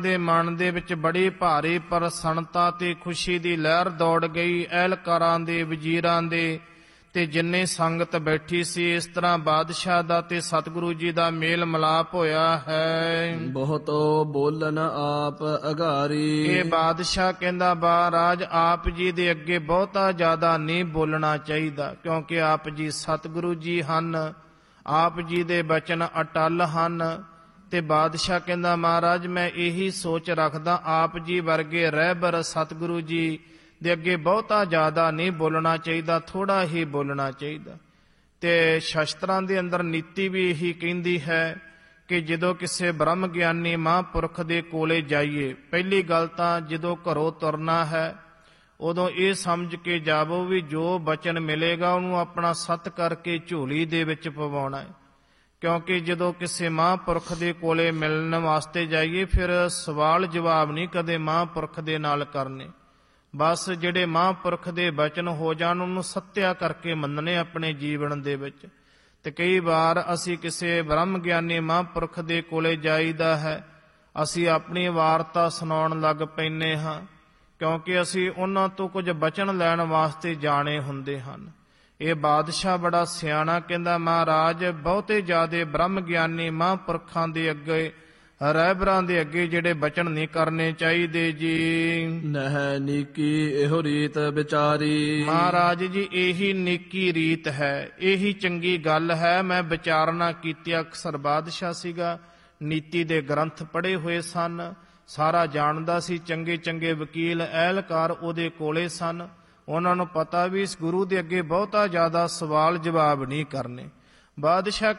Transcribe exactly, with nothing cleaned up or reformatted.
ਦੇ ਮਨ ਦੇ ਵਿੱਚ ਬੜੀ ਭਾਰੀ ਪ੍ਰਸੰਨਤਾ ਤੇ ਖੁਸ਼ੀ ਦੀ ਲਹਿਰ ਦੌੜ ਗਈ। ਅਹਿਲਕਾਰਾਂ ਦੇ, ਵਜ਼ੀਰਾਂ ਦੇ ਤੇ ਜਿੰਨੇ ਸੰਗਤ ਬੈਠੀ ਸੀ। ਇਸ ਤਰ੍ਹਾਂ ਬਾਦਸ਼ਾਹ ਦਾ ਤੇ ਸਤਿਗੁਰੂ ਜੀ ਦਾ ਮੇਲ ਮਿਲਾਪ ਹੋਇਆ ਹੈ। ਬਹੁਤੋ ਬੋਲਨ ਆਪ ਅਗਾਰੀ। ਇਹ ਬਾਦਸ਼ਾਹ ਕਹਿੰਦਾ ਮਹਾਰਾਜ ਆਪ ਜੀ ਦੇ ਅੱਗੇ ਬਹੁਤਾ ਜ਼ਿਆਦਾ ਨਹੀਂ ਬੋਲਣਾ ਚਾਹੀਦਾ, ਕਿਉਂਕਿ ਆਪ ਜੀ ਸਤਿਗੁਰੂ ਜੀ ਹਨ, ਆਪ ਜੀ ਦੇ ਬਚਨ ਅਟਲ ਹਨ। ਤੇ ਬਾਦਸ਼ਾਹ ਕਹਿੰਦਾ ਮਹਾਰਾਜ ਮੈਂ ਇਹੀ ਸੋਚ ਰੱਖਦਾ ਆਪ ਜੀ ਵਰਗੇ ਰਹਿਬਰ ਸਤਿਗੁਰੂ ਜੀ ਦੇ ਅੱਗੇ ਬਹੁਤਾ ਜ਼ਿਆਦਾ ਨਹੀਂ ਬੋਲਣਾ ਚਾਹੀਦਾ, ਥੋੜਾ ਹੀ ਬੋਲਣਾ ਚਾਹੀਦਾ। ਤੇ ਸ਼ਸਤਰਾਂ ਦੇ ਅੰਦਰ ਨੀਤੀ ਵੀ ਇਹੀ ਕਹਿੰਦੀ ਹੈ ਕਿ ਜਦੋਂ ਕਿਸੇ ਬ੍ਰਹਮ ਗਿਆਨੀ ਮਹਾਂਪੁਰਖ ਦੇ ਕੋਲੇ ਜਾਈਏ, ਪਹਿਲੀ ਗੱਲ ਤਾਂ ਜਦੋਂ ਘਰੋਂ ਤੁਰਨਾ ਹੈ ਉਦੋਂ ਇਹ ਸਮਝ ਕੇ ਜਾਵੋ ਵੀ ਜੋ ਬਚਨ ਮਿਲੇਗਾ ਉਹਨੂੰ ਆਪਣਾ ਸਤ ਕਰਕੇ ਝੋਲੀ ਦੇ ਵਿੱਚ ਪਵਾਉਣਾ ਹੈ। ਕਿਉਂਕਿ ਜਦੋਂ ਕਿਸੇ ਮਹਾਂਪੁਰਖ ਦੇ ਕੋਲੇ ਮਿਲਣ ਵਾਸਤੇ ਜਾਈਏ ਫਿਰ ਸਵਾਲ ਜਵਾਬ ਨਹੀਂ ਕਦੇ ਮਹਾਂਪੁਰਖ ਦੇ ਨਾਲ ਕਰਨੇ। ਬਸ ਜਿਹੜੇ ਮਹਾਂਪੁਰਖ ਦੇ ਬਚਨ ਹੋ ਜਾਣ ਉਹਨੂੰ ਸੱਤਿਆ ਕਰਕੇ ਮੰਨਣੇ ਆਪਣੇ ਜੀਵਨ ਦੇ ਵਿੱਚ। ਤੇ ਕਈ ਵਾਰ ਅਸੀਂ ਕਿਸੇ ਬ੍ਰਹਮ ਗਿਆਨੀ ਮਹਾਂਪੁਰਖ ਦੇ ਕੋਲੇ ਜਾਈਦਾ ਹੈ, ਅਸੀਂ ਆਪਣੀ ਵਾਰਤਾ ਸੁਣਾਉਣ ਲੱਗ ਪੈਂਦੇ ਹਾਂ, ਕਿਉਂਕਿ ਅਸੀਂ ਉਹਨਾਂ ਤੋਂ ਕੁਝ ਬਚਨ ਲੈਣ ਵਾਸਤੇ ਜਾਣੇ ਹੁੰਦੇ ਹਨ। ਇਹ ਬਾਦਸ਼ਾਹ ਬੜਾ ਸਿਆਣਾ ਕਹਿੰਦਾ ਮਹਾਰਾਜ ਬਹੁਤੇ ਜ਼ਿਆਦੇ ਬ੍ਰਹਮ ਗਿਆਨੀ ਮਹਾਂਪੁਰਖਾਂ ਦੇ ਅੱਗੇ, ਰਹਿਬਰਾਂ ਦੇ ਅੱਗੇ ਜਿਹੜੇ ਬਚਨ ਨਹੀਂ ਕਰਨੇ ਚਾਹੀਦੇ ਜੀ। ਨਹਿ ਨੀਕੀ ਇਹੋ ਰੀਤ ਵਿਚਾਰੀ। ਮਹਾਰਾਜ ਜੀ ਇਹੀ ਨੇਕੀ ਰੀਤ ਹੈ, ਇਹੀ ਚੰਗੀ ਗੱਲ ਹੈ। ਮੈਂ ਵਿਚਾਰਨਾ ਕੀਤੀ। ਅਕਸਰ ਬਾਦਸ਼ਾਹ ਸੀਗਾ, ਨੀਤੀ ਦੇ ਗ੍ਰੰਥ ਪੜ੍ਹੇ ਹੋਏ ਸਨ, ਸਾਰਾ ਜਾਣਦਾ ਸੀ। ਚੰਗੇ ਚੰਗੇ ਵਕੀਲ ਅਹਿਲਕਾਰ ਉਹਦੇ ਕੋਲੇ ਸਨ। ਉਹਨਾਂ ਨੂੰ ਪਤਾ ਵੀ ਇਸ ਗੁਰੂ ਦੇ ਅੱਗੇ ਬਹੁਤਾ ਜ਼ਿਆਦਾ ਸਵਾਲ ਜਵਾਬ ਨਹੀਂ ਕਰਨੇ। ਬਾਦਸ਼ਾਹ